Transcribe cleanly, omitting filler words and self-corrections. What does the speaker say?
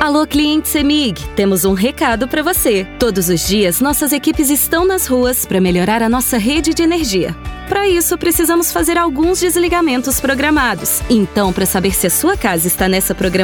Alô, cliente CEMIG, temos um recado para você. Todos os dias, nossas equipes estão nas ruas para melhorar a nossa rede de energia. Para isso, precisamos fazer alguns desligamentos programados. Então, para saber se a sua casa está nessa programação,